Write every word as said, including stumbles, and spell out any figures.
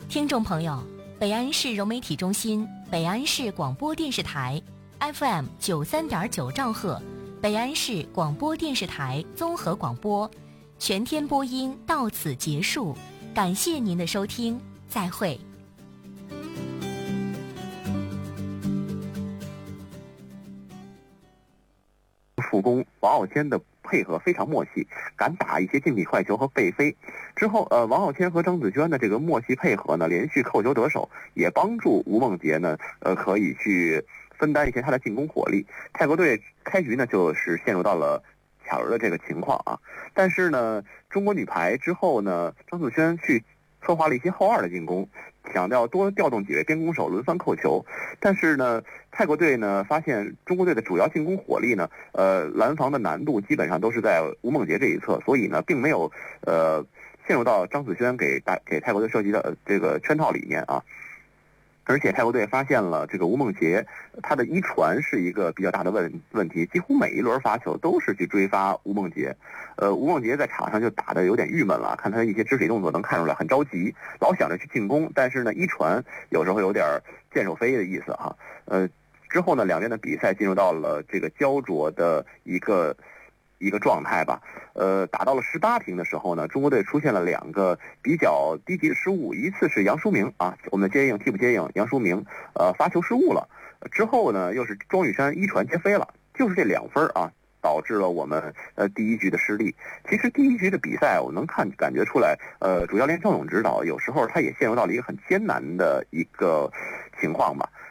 听众朋友，北安市融媒体中心、北安市广播电视台 F M 九三点九兆赫，北安市广播电视台综合广播，全天播音到此结束，感谢您的收听，再会。 副攻王傲谦的配合非常默契，敢打一些竞体快球和背飞。之后，呃，王傲谦和张子萱的这个默契配合呢，连续扣球得手，也帮助吴梦洁呢，呃，可以去分担一些他的进攻火力。泰国队开局呢，就是陷入到了卡人的这个情况啊。但是呢，中国女排之后呢，张子萱去策划了一些后二的进攻，想要多调动几位边攻手轮番扣球。但是呢，泰国队呢发现中国队的主要进攻火力呢，呃，拦防的难度基本上都是在吴梦洁这一侧，所以呢，并没有呃陷入到张子萱给大给泰国队设计的、呃、这个圈套里面啊。而且泰国队发现了这个吴梦洁，她的一传是一个比较大的问问题，几乎每一轮发球都是去追发吴梦洁。呃，吴梦洁在场上就打得有点郁闷了，看她一些肢体动作能看出来很着急，老想着去进攻，但是呢，一传有时候有点箭手飞的意思哈。呃，之后呢，两边的比赛进入到了这个焦灼的一个。一个状态吧，呃，打到了十八平的时候呢，中国队出现了两个比较低级的失误，一次是杨淑明啊，我们的接应替补接应杨淑明，呃，发球失误了，之后呢又是庄宇珊一传接飞了，就是这两分啊，导致了我们呃第一局的失利。其实第一局的比赛，我能看感觉出来，呃，主教练郑勇指导有时候他也陷入到了一个很艰难的一个情况吧。